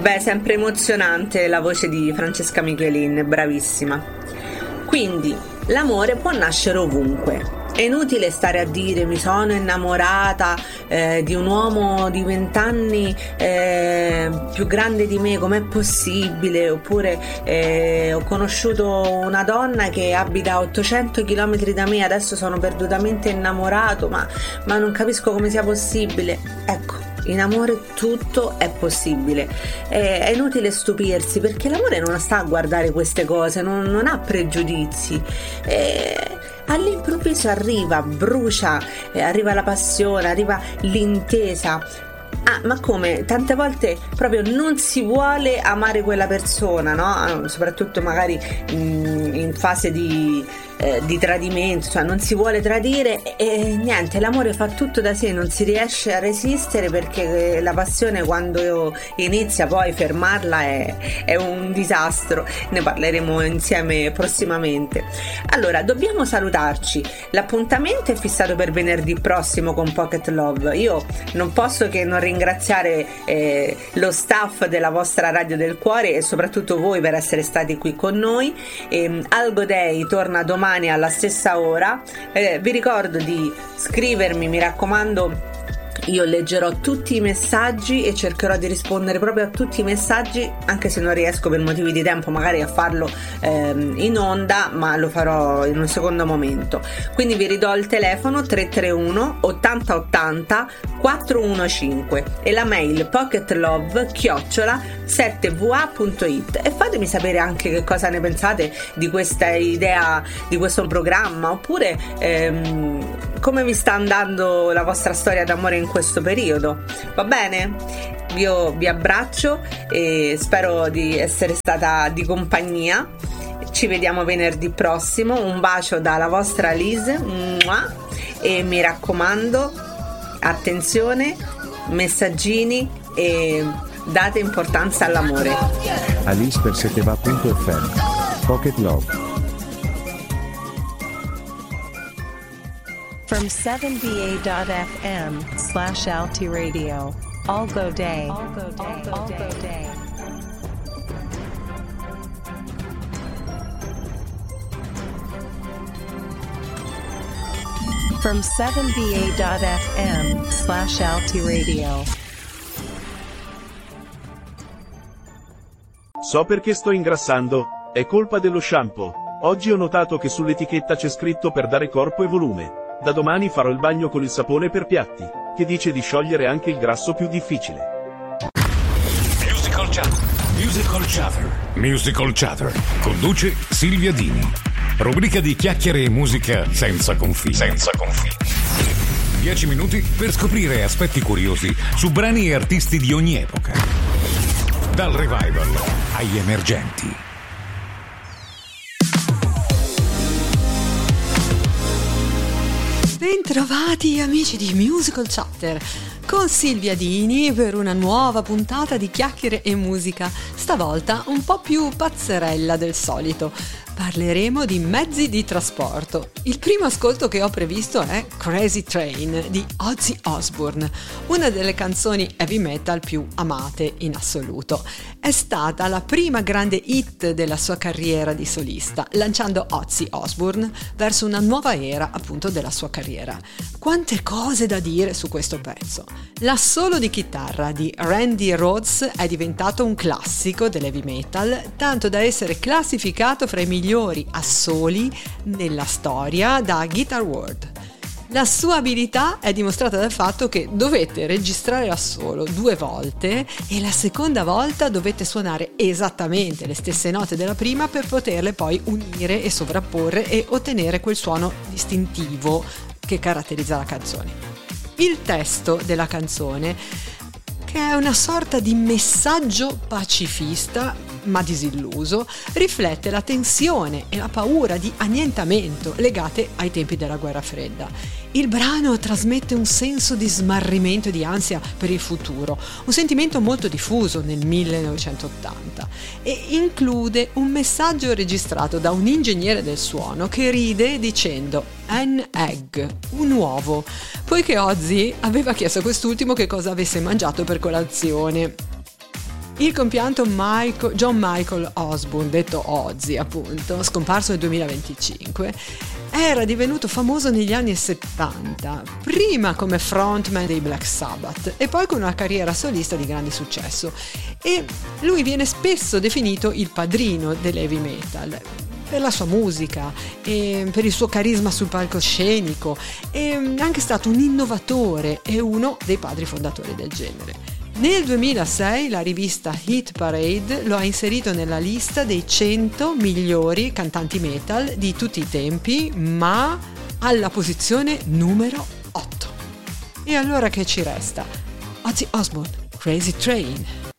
Beh, sempre emozionante la voce di Francesca Michelin, bravissima. Quindi, l'amore può nascere ovunque. È inutile stare a dire mi sono innamorata di un uomo di 20 anni più grande di me, com'è possibile? Oppure ho conosciuto una donna che abita a 800 km da me, adesso sono perdutamente innamorato, ma non capisco come sia possibile. Ecco, in amore tutto è possibile. È inutile stupirsi, perché l'amore non sta a guardare queste cose, non ha pregiudizi. All'improvviso brucia, arriva la passione, arriva l'intesa. Ma come? Tante volte proprio non si vuole amare quella persona, no? Soprattutto magari in fase di tradimento, cioè non si vuole tradire e niente, l'amore fa tutto da sé, non si riesce a resistere, perché la passione quando inizia poi fermarla è un disastro. Ne parleremo insieme prossimamente. Allora, dobbiamo salutarci. L'appuntamento è fissato per venerdì prossimo con Pocket Love. Io non posso che non ringraziare lo staff della vostra Radio del Cuore e soprattutto voi per essere stati qui con noi. Algo Day torna domani alla stessa ora. Vi ricordo di scrivermi, mi raccomando. Io leggerò tutti i messaggi e cercherò di rispondere proprio a tutti i messaggi, anche se non riesco per motivi di tempo magari a farlo in onda, ma lo farò in un secondo momento. Quindi vi ridò il telefono 331 80 80 415 e la mail pocketlove@7va.it, e fatemi sapere anche che cosa ne pensate di questa idea, di questo programma, oppure come vi sta andando la vostra storia d'amore in questo periodo. Va bene? Io vi abbraccio e spero di essere stata di compagnia. Ci vediamo venerdì prossimo. Un bacio dalla vostra Lise. E mi raccomando, attenzione, messaggini e date importanza all'amore. Alice per seteva.fm. Pocket Love. From 7va.fm/Alti Radio. Algo Day. From 7va.fm/Alti Radio. So perché sto ingrassando, è colpa dello shampoo. Oggi ho notato che sull'etichetta c'è scritto per dare corpo e volume. Da domani farò il bagno con il sapone per piatti, che dice di sciogliere anche il grasso più difficile. Musical Chatter. Conduce Silvia Dini. Rubrica di chiacchiere e musica senza confini. 10 minuti per scoprire aspetti curiosi su brani e artisti di ogni epoca. Dal revival agli emergenti. Bentrovati amici di Musical Chatter con Silvia Dini per una nuova puntata di chiacchiere e musica, stavolta un po' più pazzerella del solito. Parleremo di mezzi di trasporto. Il primo ascolto che ho previsto è Crazy Train di Ozzy Osbourne, una delle canzoni heavy metal più amate in assoluto. È stata la prima grande hit della sua carriera di solista, lanciando Ozzy Osbourne verso una nuova era appunto della sua carriera. Quante cose da dire su questo pezzo. L'assolo di chitarra di Randy Rhoads è diventato un classico dell'heavy metal, tanto da essere classificato fra i migliori assoli nella storia da Guitar World. La sua abilità è dimostrata dal fatto che dovette registrare l'assolo 2 volte e la seconda volta dovette suonare esattamente le stesse note della prima per poterle poi unire e sovrapporre e ottenere quel suono distintivo che caratterizza la canzone. Il testo della canzone, che è una sorta di messaggio pacifista ma disilluso, riflette la tensione e la paura di annientamento legate ai tempi della guerra fredda. Il brano trasmette un senso di smarrimento e di ansia per il futuro, un sentimento molto diffuso nel 1980, e include un messaggio registrato da un ingegnere del suono che ride dicendo "an egg", un uovo, poiché Ozzy aveva chiesto a quest'ultimo che cosa avesse mangiato per colazione. Il compianto John Michael Osborne, detto Ozzy appunto, scomparso nel 2025, era divenuto famoso negli anni 70, prima come frontman dei Black Sabbath e poi con una carriera solista di grande successo. E lui viene spesso definito il padrino dell'heavy metal, per la sua musica e per il suo carisma sul palcoscenico, è anche stato un innovatore e uno dei padri fondatori del genere. Nel 2006 la rivista Hit Parade lo ha inserito nella lista dei 100 migliori cantanti metal di tutti i tempi, ma alla posizione numero 8. E allora che ci resta? Ozzy Osbourne, Crazy Train.